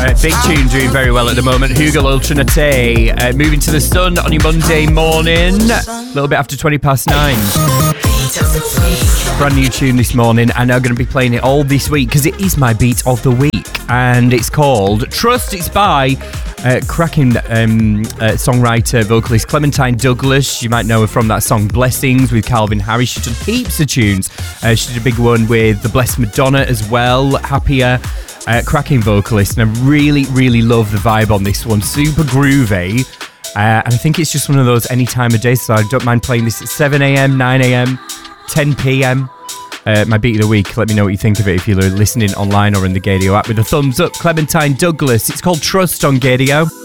Big tune doing very well at the moment. Hugo Ultranate, moving to the sun on your Monday morning. A little bit after 9:20. Brand new tune this morning, and I'm going to be playing it all this week because it is my beat of the week, and it's called Trust. It's by cracking songwriter, vocalist Clementine Douglas. You might know her from that song Blessings with Calvin Harris. She's done heaps of tunes. She did a big one with the Blessed Madonna as well. Happier. Cracking vocalist, and I really, really love the vibe on this one. Super groovy, and I think it's just one of those any time of day, so I don't mind playing this at 7am, 9am, 10pm. My beat of the week. Let me know what you think of it if you're listening online or in the Gaydio app with a thumbs up. Clementine Douglas. It's called Trust on Gaydio.